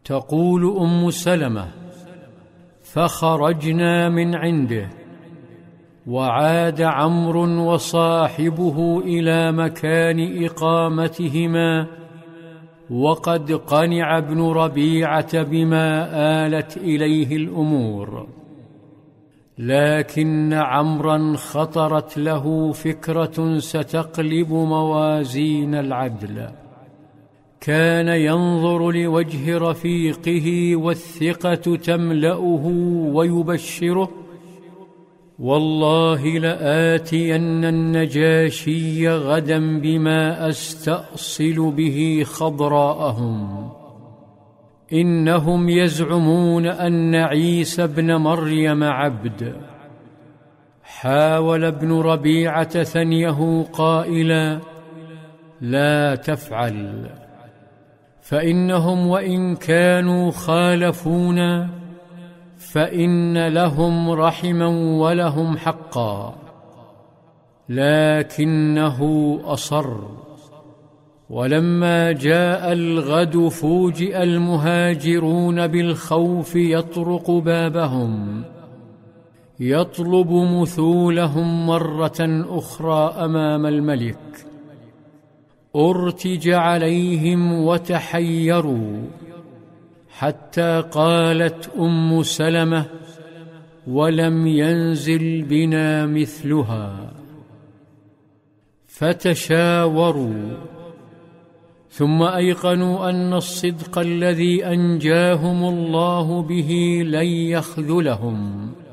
تقول أم سلمة: فخرجنا من عنده، وعاد عمرو وصاحبه إلى مكان إقامتهما، وقد قنع ابن ربيعة بما آلت إليه الأمور. لكن عمرا خطرت له فكرة ستقلب موازين العدل. كان ينظر لوجه رفيقه والثقة تملأه ويبشره: والله لآتين النجاشي غدا بما أستأصل به خضراءهم، إنهم يزعمون أن عيسى ابن مريم عبد. حاول ابن ربيعة ثنيه قائلا: لا تفعل، فإنهم وإن كانوا خالفونا فإن لهم رحما ولهم حقا. لكنه أصر. ولما جاء الغد فوجئ المهاجرون بالخوف يطرق بابهم، يطلب مثولهم مرة أخرى أمام الملك. أرتج عليهم وتحيروا، حتى قالت أم سلمة: ولم ينزل بنا مثلها. فتشاوروا، ثم أيقنوا أن الصدق الذي أنجاهم الله به لن يخذلهم،